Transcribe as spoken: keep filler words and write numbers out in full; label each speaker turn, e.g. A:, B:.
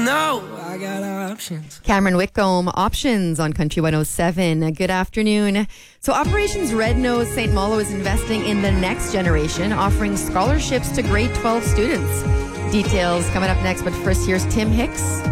A: know I got options.
B: Cameron Whitcomb, Options on Country one oh seven. Good afternoon. So Operations Red Nose Saint Malo is investing in the next generation, offering scholarships to grade twelve students. Details coming up next, but first here's Tim Hicks.